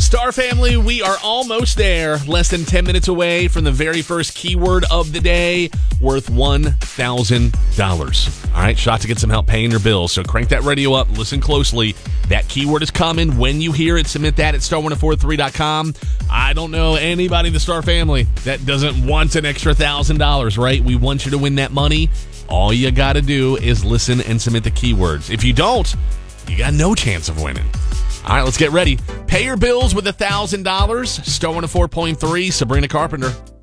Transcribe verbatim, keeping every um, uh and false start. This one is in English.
Star Family, we are almost there. Less than ten minutes away from the very first keyword of the day, worth one thousand dollars. All right, shot to get some help paying your bills. So crank that radio up. Listen closely. That keyword is coming. When you hear it, submit that at star one oh four three dot com. I don't know anybody in the Star Family that doesn't want an extra one thousand dollars, right? We want you to win that money. All you got to do is listen and submit the keywords. If you don't, you got no chance of winning. All right, let's get ready. Pay your bills with one thousand dollars. Star one oh four point three, Sabrina Carpenter.